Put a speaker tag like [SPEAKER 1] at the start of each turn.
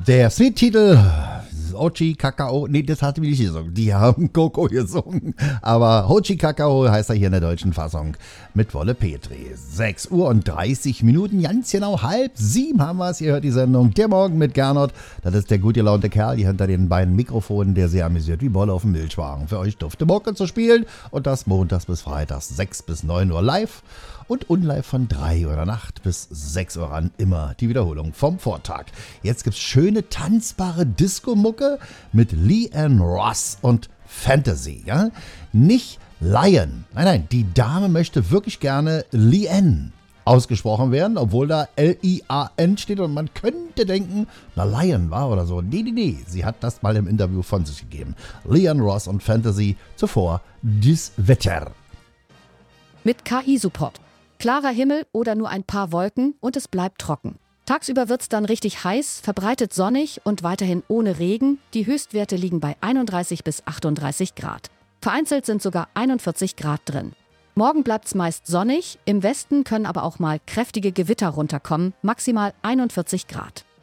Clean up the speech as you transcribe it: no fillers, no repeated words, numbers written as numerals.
[SPEAKER 1] Der Sweet-Titel Hochi Kakao, nee, das hatte ich nicht gesungen. Die haben Coco gesungen. Aber Hochi Kakao heißt er hier in der deutschen Fassung mit Wolle Petri. 6:30 ganz genau 6:30 haben wir es. Ihr hört die Sendung Der Morgen mit Gernot. Das ist der gut gelaunte Kerl hier hinter den beiden Mikrofonen, der sehr amüsiert wie Bolle auf dem Milchwagen für euch dufte Mucke zu spielen. Und das montags bis freitags 6 bis 9 Uhr live. Und unlive von 3 Uhr in der Nacht bis 6 Uhr an, immer die Wiederholung vom Vortag. Jetzt gibt's schöne tanzbare Disco-Mucke mit Leanne Ross und Fantasy. Ja? Nicht Lion. Nein, die Dame möchte wirklich gerne Leanne ausgesprochen werden, obwohl da L-I-A-N steht und man könnte denken, na Lion war oder so. Nee, sie hat das mal im Interview von sich gegeben. Leanne Ross und Fantasy, zuvor Das Wetter.
[SPEAKER 2] Mit KI-Support. Klarer Himmel oder nur ein paar Wolken und es bleibt trocken. Tagsüber wird's dann richtig heiß, verbreitet sonnig und weiterhin ohne Regen. Die Höchstwerte liegen bei 31 bis 38 Grad. Vereinzelt sind sogar 41 Grad drin. Morgen bleibt's meist sonnig, im Westen können aber auch mal kräftige Gewitter runterkommen, maximal 41 Grad.